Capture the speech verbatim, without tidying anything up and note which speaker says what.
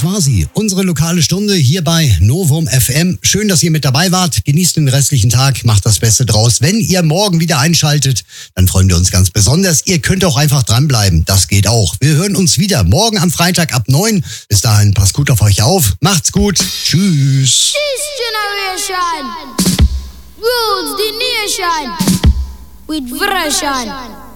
Speaker 1: das war sie. Unsere lokale Stunde hier bei Novum F M. Schön, dass ihr mit dabei wart. Genießt den restlichen Tag, macht das Beste draus. Wenn ihr morgen wieder einschaltet, dann freuen wir uns ganz besonders. Ihr könnt auch einfach dranbleiben. Das geht auch. Wir hören uns wieder morgen am Freitag ab neun. Bis dahin, passt gut auf euch auf. Macht's gut. Tschüss.
Speaker 2: This generation rules the nation with version.